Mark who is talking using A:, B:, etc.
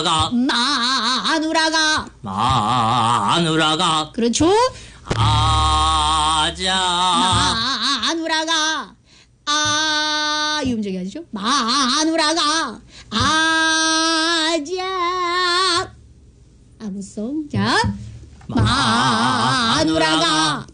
A: 마누라가
B: 마누라가
A: 그렇죠.
B: 아자
A: 마누라가 이 음정이 아니죠. 마누라가 아자 암송 자 마누라가